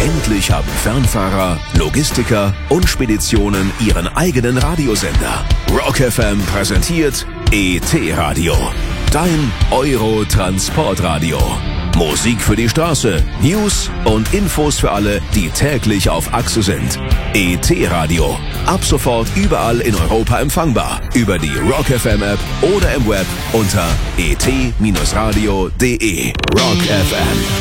Endlich haben Fernfahrer, Logistiker und Speditionen ihren eigenen Radiosender. Rock FM präsentiert ET Radio. Dein Euro-Transportradio. Musik für die Straße, News und Infos für alle, die täglich auf Achse sind. ET Radio. Ab sofort überall in Europa empfangbar. Über die Rock FM App oder im Web unter et-radio.de. Rock FM.